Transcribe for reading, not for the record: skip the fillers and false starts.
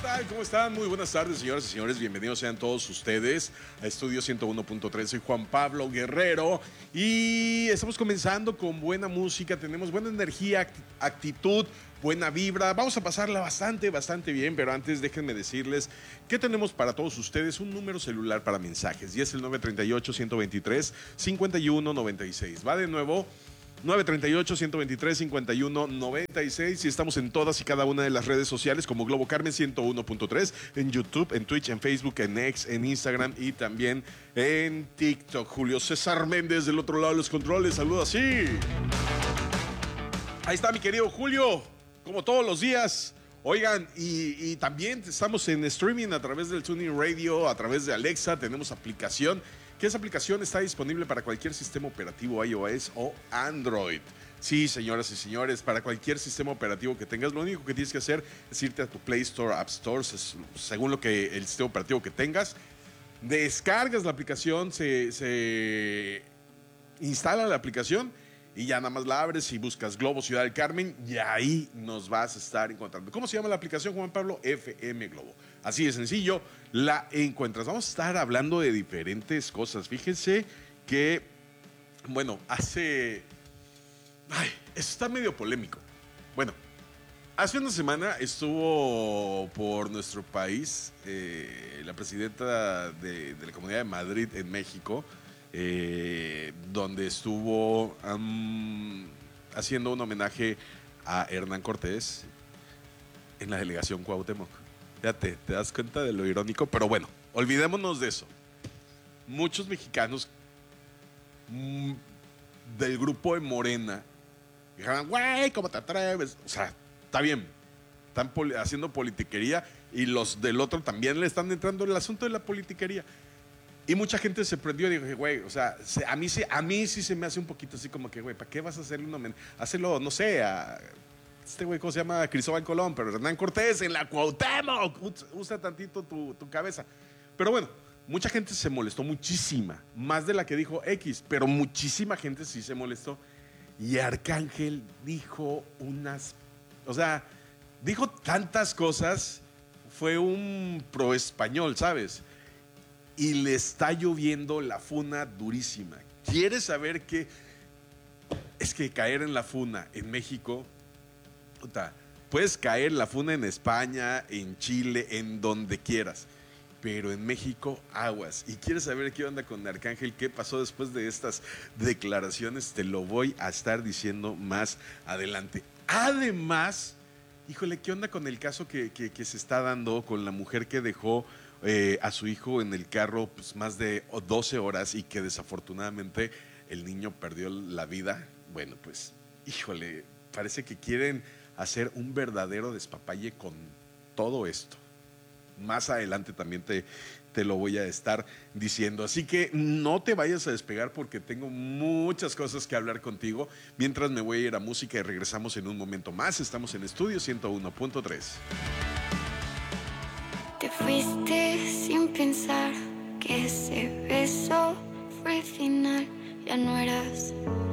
tal? ¿Cómo están? Muy buenas tardes, señoras y señores. Bienvenidos sean todos ustedes a Estudio 101.3. Soy Juan Pablo Guerrero y estamos comenzando con buena música. Tenemos buena energía, actitud, buena vibra. Vamos a pasarla bastante bien, pero antes déjenme decirles que tenemos para todos ustedes un número celular para mensajes y es el 938-123-5196. Va de nuevo. 938-123-5196 y estamos en todas y cada una de las redes sociales como Globo Carmen 101.3, en YouTube, en Twitch, en Facebook, en X, en Instagram y también en TikTok. Julio César Méndez del otro lado de los controles, saluda así. Ahí está mi querido Julio, como todos los días. Oigan, y también estamos en streaming a través del Tuning Radio, a través de Alexa, tenemos aplicación, que esa aplicación está disponible para cualquier sistema operativo iOS o Android. Sí, señoras y señores, para cualquier sistema operativo que tengas, lo único que tienes que hacer es irte a tu Play Store, App Store, según lo que el sistema operativo que tengas. Descargas la aplicación, se instala la aplicación y ya nada más la abres y buscas Globo Ciudad del Carmen y ahí nos vas a estar encontrando. ¿Cómo se llama la aplicación, Juan Pablo? FM Globo. Así de sencillo, la encuentras. Vamos a estar hablando de diferentes cosas. Fíjense que, bueno, esto está medio polémico. Bueno, hace una semana estuvo por nuestro país la presidenta de la Comunidad de Madrid en México, donde estuvo haciendo un homenaje a Hernán Cortés en la delegación Cuauhtémoc. Fíjate, te das cuenta de lo irónico, pero bueno, olvidémonos de eso. Muchos mexicanos del grupo de Morena dijeron, güey, ¿cómo te atreves? O sea, está bien, están haciendo politiquería y los del otro también le están entrando el asunto de la politiquería. Y mucha gente se prendió y dijo, güey, o sea, a mí sí se me hace un poquito así como que, güey, ¿para qué vas a hacerle un homenaje? Hácelo, no sé, a este güey, ¿cómo se llama? Cristóbal Colón, pero Hernán Cortés en la Cuauhtémoc. Usa tantito tu cabeza. Pero bueno, mucha gente se molestó, muchísima, más de la que dijo X, pero muchísima gente sí se molestó. Y Arcángel dijo dijo tantas cosas, fue un pro español, ¿sabes? Y le está lloviendo la funa durísima. ¿Quieres saber qué? Es que caer en la funa en México, puedes caer en la funa en España, en Chile, en donde quieras. Pero en México, aguas. ¿Y quieres saber qué onda con Arcángel? ¿Qué pasó después de estas declaraciones? Te lo voy a estar diciendo más adelante. Además, híjole, ¿qué onda con el caso que se está dando con la mujer que dejó a su hijo en el carro pues, más de 12 horas y que desafortunadamente el niño perdió la vida? Bueno, pues, híjole, parece que quieren hacer un verdadero despapalle con todo esto. Más adelante también te lo voy a estar diciendo. Así que no te vayas a despegar porque tengo muchas cosas que hablar contigo. Mientras me voy a ir a música y regresamos en un momento más. Estamos en Estudio 101.3. Te fuiste sin pensar que ese beso fue el final. Ya no eras